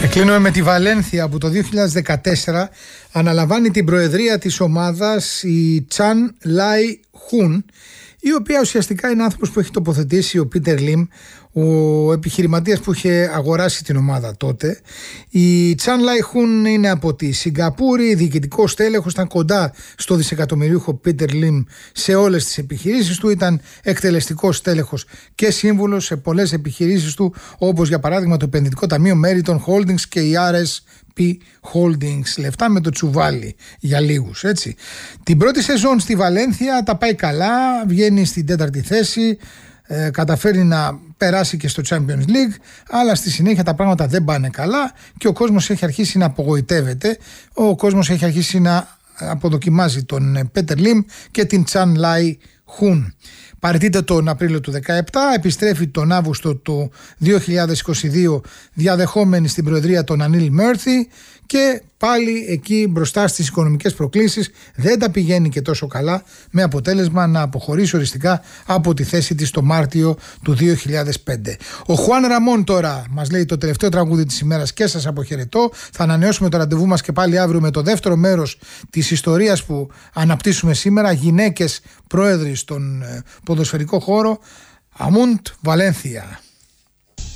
Κλείνουμε με τη Βαλένθια που το 2014 αναλαμβάνει την προεδρία της ομάδας η Τσαν Λάι Χουν, η οποία ουσιαστικά είναι άνθρωπος που έχει τοποθετήσει ο Πίτερ Λιμ, ο επιχειρηματίας που είχε αγοράσει την ομάδα τότε. Η Τσαν Λάι Χουν είναι από τη Σιγκαπούρη, διοικητικό στέλεχος, ήταν κοντά στο δισεκατομμυρίουχο Πίτερ Λιμ σε όλες τις επιχειρήσεις του, ήταν εκτελεστικός στέλεχος και σύμβουλος σε πολλές επιχειρήσεις του, όπως για παράδειγμα το επενδυτικό ταμείο Meriton Holdings και η RSP Holdings, λεφτά με το τσουβάλι για λίγους, έτσι. Την πρώτη σεζόν στη Βαλένθια τα πάει καλά, βγαίνει στην 4η θέση, καταφέρει να περάσει και στο Champions League, αλλά στη συνέχεια τα πράγματα δεν πάνε καλά και ο κόσμος έχει αρχίσει να απογοητεύεται, ο κόσμος έχει αρχίσει να αποδοκιμάζει τον Πέτερ Λιμ και την Τσαν Λάι Χουν. Παραιτείται τον Απρίλιο του 2017, επιστρέφει τον Αύγουστο του 2022 διαδεχόμενη στην προεδρία τον Ανίλ Μέρθι και πάλι εκεί μπροστά στις οικονομικές προκλήσεις δεν τα πηγαίνει και τόσο καλά, με αποτέλεσμα να αποχωρήσει οριστικά από τη θέση της το Μάρτιο του 2005. Ο Χουάν Ραμόν τώρα μας λέει το τελευταίο τραγούδι της ημέρας και σας αποχαιρετώ. Θα ανανεώσουμε το ραντεβού μας και πάλι αύριο με το δεύτερο μέρος της ιστορίας που αναπτύσσουμε σήμερα, γυναίκες πρόεδροι στον ποδοσφαιρικό χώρο. Αμούντ Βαλένθια.